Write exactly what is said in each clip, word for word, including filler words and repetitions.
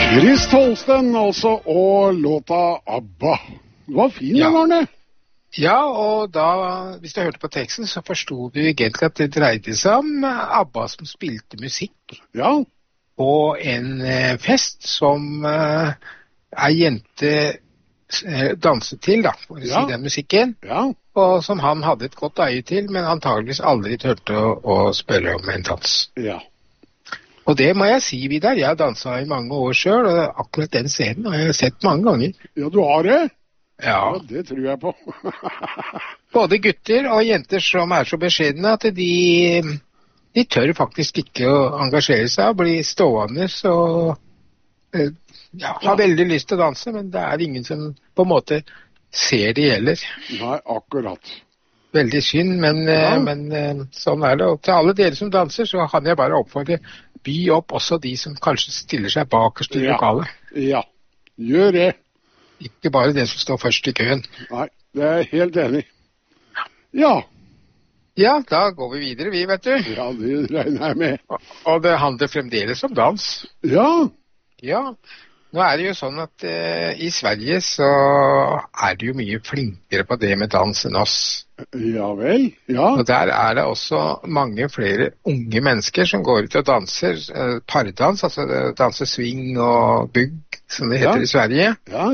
Chris Tolsten, altså, og låta ABBA. Det var fin, ja. Den, Arne. Ja, og da, hvis du hørte på teksten, så forstod du egentlig at det dreide seg om ABBA som spilte musikk. Ja. På en eh, fest som eh, ei jente eh, danset til, da, for å Ja. si den musikken. Ja. Og som han hadde et godt øye til, men antageligvis aldri tørte å, å spørre om en dans. Ja. Og det må jeg si, Vidar, jeg har danset i mange år selv, og akkurat den scenen har jeg sett mange ganger. Ja, du har det? Ja. Ja, det tror jeg på. Både gutter og jenter som er så beskjedne at de, de tør faktisk ikke å engasjere seg og bli stående og eh, ja, har veldig lyst til å danse, men det er ingen som på en måte ser det heller. Nei, akkurat. Veldig synd, men, Ja. eh, men eh, sånn er det. Og til alle dere som danser, så kan jeg bare oppfordre, by opp også de som kanskje stiller seg bakerst i Ja. lokalet. Ja, gjør det. Ikke bare den som står først i køen. Nei, det er jeg helt enig. Ja. Ja, da går vi videre, vi, vet du. Ja, det regner jeg med. Og, og det handler fremdeles om dans. Ja. Ja, nå er det jo sånn at eh, i Sverige så er det jo mye flinkere på det med dans enn oss. Ja vel, ja. Og der er det også mange flere unge mennesker som går ut og danser eh, pardans, altså eh, danser swing og bugg, som det heter Ja. i Sverige. Ja.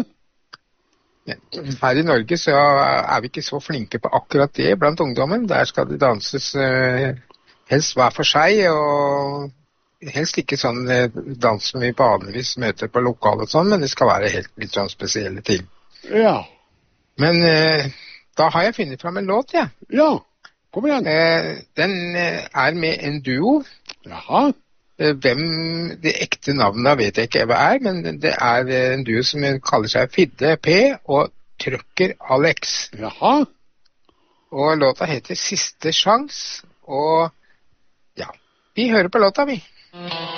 Her i Norge så er vi ikke så flinke på akkurat det blant ungdommen. Der skal det danses eh, helst hver for seg, og helst ikke sånn eh, dans som vi vanligvis møter på lokalet og sånn, men det skal være helt litt sånn spesielle ting. Ja. Men eh, da har jeg funnet fram en låt, ja. Ja, kom igjen. Eh, den eh, er med en duo. Jaha. Eh, Hvem det ekte navnet vet jeg ikke hva er, men det er eh, en duo som kaller seg Fidde P og Trucker Alex. Jaha. Og låta heter Siste Sjans, og ja, vi hører på låta, vi.